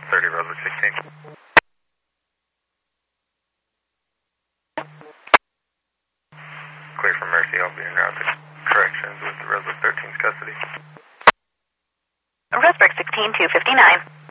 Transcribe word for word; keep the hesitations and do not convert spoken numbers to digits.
thirty, Roswick sixteen. Clear for Mercy, I'll be en route to corrections with Roswick thirteen's custody. Roswick sixteen, two fifty-nine.